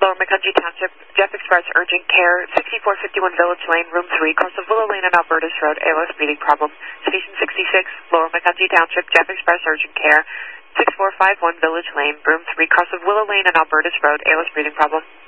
Lower Macungie Township, Jeff Express Urgent Care, 6451 Village Lane, Room 3, cross of Willow Lane and Albertus Road, ALS meeting problem. Station 66, Lower Macungie Township, Jeff Express Urgent Care, 6451 Village Lane, Room 3, cross of Willow Lane and Albertus Road, ALS meeting problem.